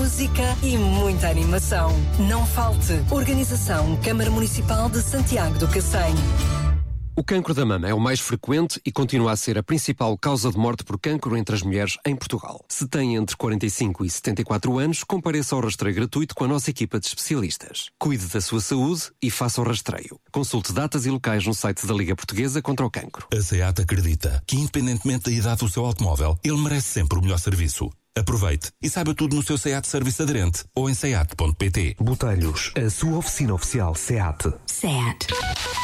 música e muita animação. Não falte. Organização Câmara Municipal de Santiago do Cacém. O cancro da mama é o mais frequente e continua a ser a principal causa de morte por cancro entre as mulheres em Portugal. Se tem entre 45 e 74 anos, compareça ao rastreio gratuito com a nossa equipa de especialistas. Cuide da sua saúde e faça o rastreio. Consulte datas e locais no site da Liga Portuguesa contra o Cancro. A SEAT acredita que, independentemente da idade do seu automóvel, ele merece sempre o melhor serviço. Aproveite e saiba tudo no seu SEAT Serviço Aderente ou em seat.pt. Botelhos, a sua oficina oficial SEAT. SEAT.